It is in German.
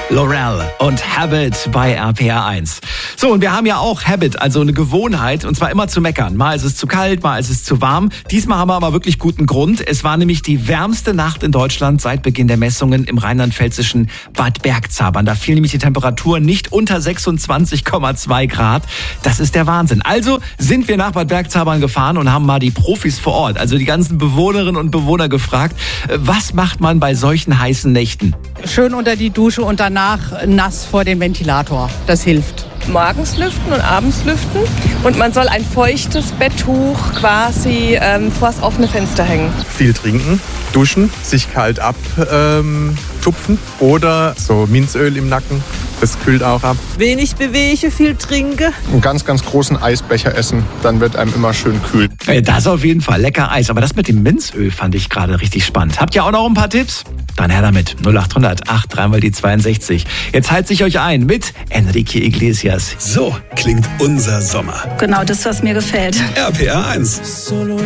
Laurel und Habit bei RPR 1. So, und wir haben ja auch Habit, also eine Gewohnheit, und zwar immer zu meckern. Mal ist es zu kalt, mal ist es zu warm. Diesmal haben wir aber wirklich guten Grund. Es war nämlich die wärmste Nacht in Deutschland seit Beginn der Messungen im rheinland-pfälzischen Bad Bergzabern. Da fiel nämlich die Temperatur nicht unter 26,2 Grad. Das ist der Wahnsinn. Also sind wir nach Bad Bergzabern gefahren und haben mal die Profis vor Ort, also die ganzen Bewohnerinnen und Bewohner gefragt, was macht man bei solchen heißen Nächten? Schön unter die Dusche und danach nass vor den Ventilator. Das hilft. Morgens lüften und abends lüften. Und man soll ein feuchtes Betttuch quasi vors offene Fenster hängen. Viel trinken, duschen, sich kalt abtupfen oder so Minzöl im Nacken. Das kühlt auch ab. Wenig bewege, viel trinke. Einen ganz, ganz großen Eisbecher essen, dann wird einem immer schön kühl. Das auf jeden Fall, lecker Eis. Aber das mit dem Minzöl fand ich gerade richtig spannend. Habt ihr auch noch ein paar Tipps? Dann her damit. 0800 83 die 62. Jetzt heizt sich euch ein mit Enrique Iglesias. So klingt unser Sommer. Genau das, was mir gefällt. RPR 1.